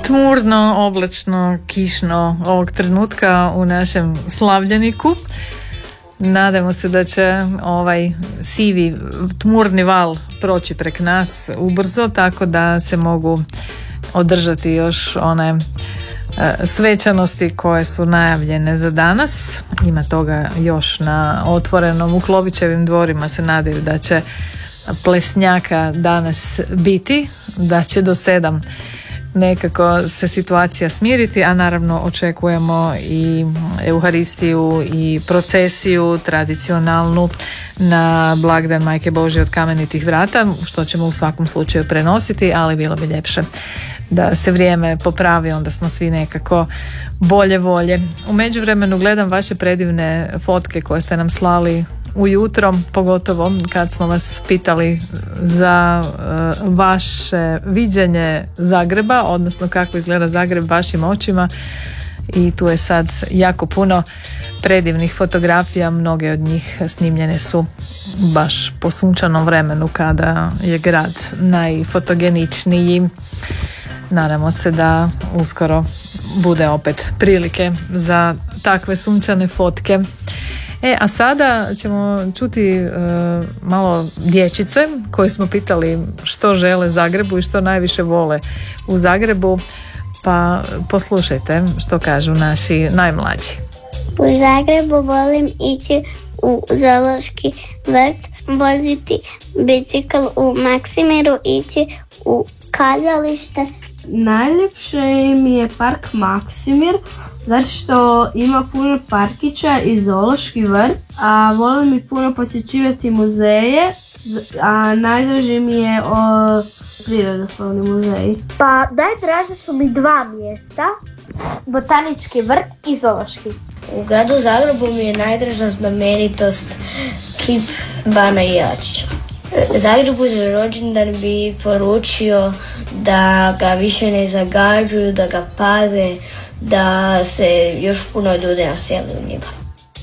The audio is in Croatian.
tmurno, oblačno, kišno ovog trenutka u našem Slavljaniku. Nadamo se da će ovaj sivi tmurni val proći prek nas ubrzo, tako da se mogu održati još one svečanosti koje su najavljene za danas. Ima toga još na Otvorenom. U Klovićevim dvorima se nadaju da će plesnjaka danas biti, da će do 7 nekako se situacija smiriti, a naravno očekujemo i Euharistiju i procesiju tradicionalnu na blagdan Majke Božje od Kamenitih vrata, što ćemo u svakom slučaju prenositi, ali bilo bi ljepše da se vrijeme popravi, onda smo svi nekako bolje volje. U međuvremenu gledam vaše predivne fotke koje ste nam slali ujutro, pogotovo kad smo vas pitali za vaše viđenje Zagreba, odnosno kako izgleda Zagreb vašim očima, i tu je sad jako puno predivnih fotografija, mnoge od njih snimljene su baš po sunčanom vremenu kada je grad najfotogeničniji. Nadamo se da uskoro bude opet prilike za takve sunčane fotke. A sada ćemo čuti malo dječice koje smo pitali što žele Zagrebu i što najviše vole u Zagrebu, pa poslušajte što kažu naši najmlađi. U Zagrebu volim ići u zoološki vrt, voziti bicikl u Maksimiru, ići u kazalište. Najljepše mi je park Maksimir, zato što ima puno parkića i zoološki vrt, a volim i puno posjećivati muzeje, a najdraži mi je prirodoslovni muzeji. Pa najdraže su mi 2 mjesta, botanički vrt i zoološki. U gradu Zagrebu mi je najdraža znamenitost kip Bana Jelačića. Zagrebu za rođendan bi poručio da ga više ne zagađuju, da ga paze, da se još puno ljudi naseli u njega.